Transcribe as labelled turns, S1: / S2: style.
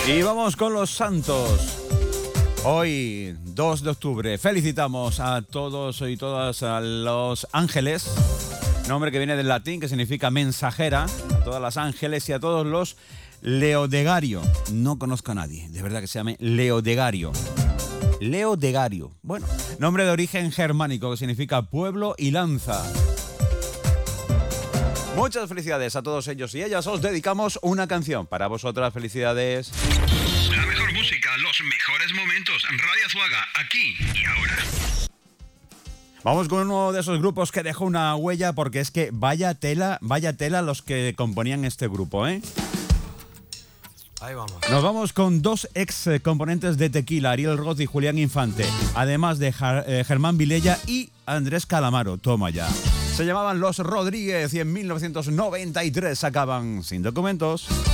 S1: Y vamos con los santos. Hoy, 2 de octubre, felicitamos a todos y todas a los ángeles, nombre que viene del latín, que significa mensajera, a todas las ángeles y a todos los Leodegario. No conozco a nadie, de verdad, que se llame Leodegario. Leodegario. Bueno, nombre de origen germánico, que significa pueblo y lanza. Muchas felicidades a todos ellos y ellas. Os dedicamos una canción para vosotras. Felicidades.
S2: La mejor música, los mejores momentos. Radio Azuaga, aquí y ahora.
S1: Vamos con uno de esos grupos que dejó una huella, porque es que vaya tela los que componían este grupo, ¿eh?
S3: Ahí vamos.
S1: Nos vamos con dos ex componentes de Tequila, Ariel Roth y Julián Infante, además de Germán Vilella y Andrés Calamaro. Toma ya. Se llamaban Los Rodríguez y en 1993 sacaban Sin Documentos.